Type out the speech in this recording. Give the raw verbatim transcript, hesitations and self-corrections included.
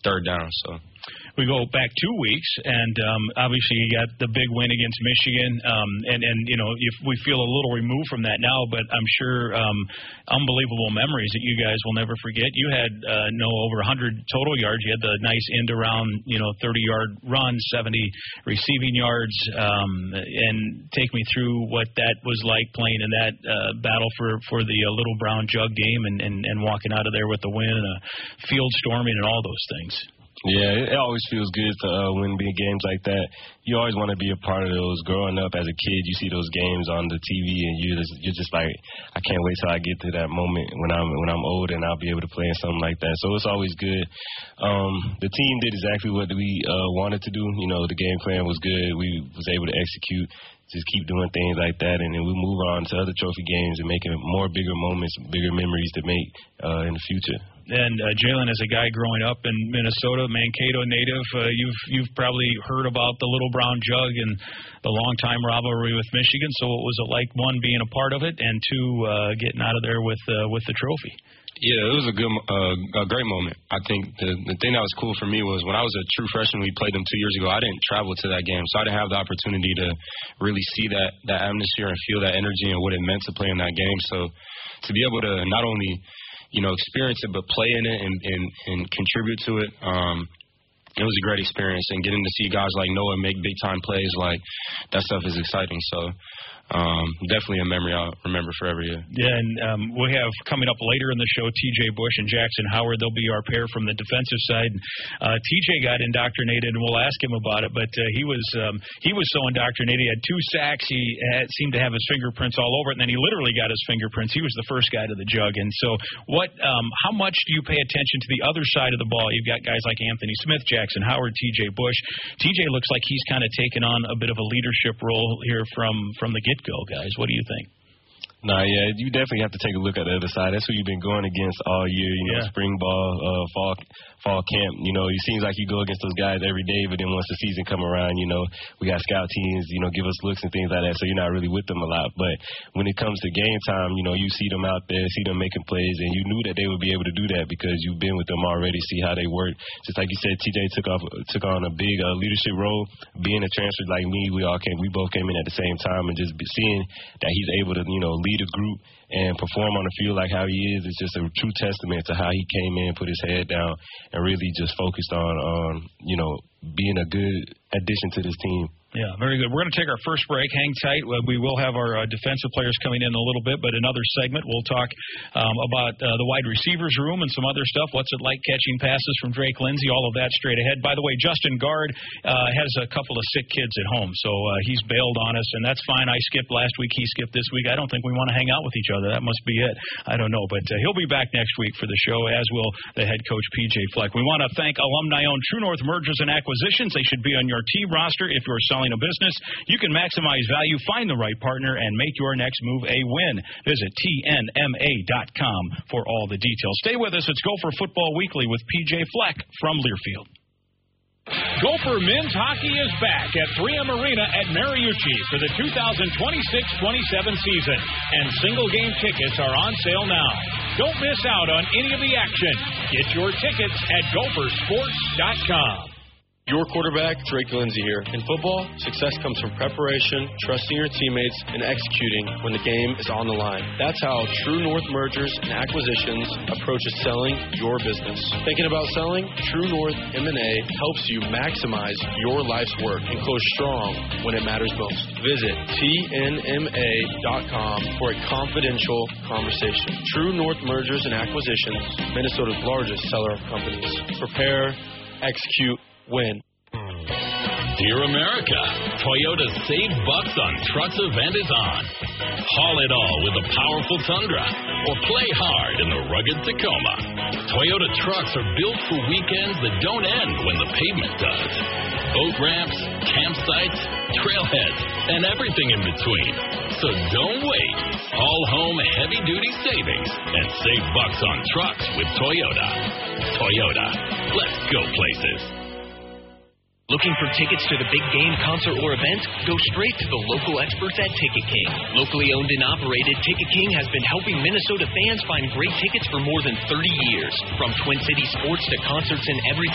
third down. So. We go back two weeks, and um, obviously you got the big win against Michigan, um, and, and, you know, if we feel a little removed from that now, but I'm sure um, unbelievable memories that you guys will never forget. You had, uh, no, over one hundred total yards. You had the nice end-around, you know, thirty-yard run, seventy receiving yards, um, and take me through what that was like playing in that uh, battle for, for the uh, Little Brown Jug game and, and, and walking out of there with the win and a field storming and all those things. Yeah, it always feels good to uh, win big games like that. You always want to be a part of those. Growing up as a kid, you see those games on the T V, and you're just, you're just like, I can't wait till I get to that moment when I'm when I'm old and I'll be able to play in something like that. So it's always good. Um, the team did exactly what we uh, wanted to do. You know, the game plan was good. We was able to execute. Just keep doing things like that, and then we move on to other trophy games and making more bigger moments, bigger memories to make uh, in the future. And uh, Jalen, as a guy growing up in Minnesota, Mankato native, uh, you've you've probably heard about the Little Brown Jug and the long-time rivalry with Michigan. So what was it like, one, being a part of it, and two, uh, getting out of there with uh, with the trophy? Yeah, it was a good, uh, a great moment. I think the the thing that was cool for me was when I was a true freshman, we played them two years ago. I didn't travel to that game, so I didn't have the opportunity to really see that that atmosphere and feel that energy and what it meant to play in that game. So to be able to not only, you know, experience it, but play in it and and, and contribute to it. Um, It was a great experience, and getting to see guys like Noah make big-time plays, like, that stuff is exciting. So, um, definitely a memory I'll remember forever, yeah. Yeah, and um, we have coming up later in the show T J Bush and Jackson Howard. They'll be our pair from the defensive side. Uh, T J got indoctrinated, and we'll ask him about it, but uh, he was um, he was so indoctrinated. He had two sacks. He had, seemed to have his fingerprints all over it, and then he literally got his fingerprints. He was the first guy to the jug. And so what? Um, how much do you pay attention to the other side of the ball? You've got guys like Anthony Smith, Jackson Howard, T J Bush. T J looks like he's kind of taken on a bit of a leadership role here from, from the get-go, guys. What do you think? Nah, yeah, you definitely have to take a look at the other side. That's who you've been going against all year, you know, yeah. spring ball, uh, fall fall camp. You know, it seems like you go against those guys every day, but then once the season come around, you know, we got scout teams, you know, give us looks and things like that, so you're not really with them a lot. But when it comes to game time, you know, you see them out there, see them making plays, and you knew that they would be able to do that because you've been with them already, see how they work. Just like you said, T J took off, took on a big uh, leadership role. Being a transfer like me, we all came, we both came in at the same time, and just seeing that he's able to, you know, lead a group and perform on the field like how he is, it's just a true testament to how he came in, put his head down, and really just focused on, on you know, being a good addition to this team. Yeah, very good. We're going to take our first break. Hang tight. We will have our uh, defensive players coming in a little bit, but another segment we'll talk um, about uh, the wide receivers room and some other stuff. What's it like catching passes from Drake Lindsay? All of that straight ahead. By the way, Justin Guard uh, has a couple of sick kids at home, so uh, he's bailed on us, and that's fine. I skipped last week. He skipped this week. I don't think we want to hang out with each other. That must be it. I don't know, but uh, he'll be back next week for the show, as will the head coach, P J Fleck. We want to thank alumni-owned True North Mergers and Acquisitions. They should be on your T roster if you're selling a business. You can maximize value, find the right partner, and make your next move a win. Visit T N M A dot com for all the details. Stay with us. It's Gopher Football Weekly with P J Fleck from Learfield. Gopher men's hockey is back at three M Arena at Mariucci for the two thousand twenty-six twenty-seven season, and single-game tickets are on sale now. Don't miss out on any of the action. Get your tickets at gopher sports dot com. Your quarterback, Drake Lindsay here. In football, success comes from preparation, trusting your teammates, and executing when the game is on the line. That's how True North Mergers and Acquisitions approaches selling your business. Thinking about selling? True North M and A helps you maximize your life's work and close strong when it matters most. Visit T N M A dot com for a confidential conversation. True North Mergers and Acquisitions, Minnesota's largest seller of companies. Prepare, execute, win. Dear America, Toyota's Save Bucks on Trucks event is on. Haul it all with a powerful Tundra, or play hard in the rugged Tacoma. Toyota trucks are built for weekends that don't end when the pavement does. Boat ramps, campsites, trailheads, and everything in between. So don't wait. Haul home heavy-duty savings and save bucks on trucks with Toyota. Toyota, let's go places. Looking for tickets to the big game, concert, or event? Go straight to the local experts at Ticket King. Locally owned and operated, Ticket King has been helping Minnesota fans find great tickets for more than thirty years. From Twin Cities sports to concerts and everything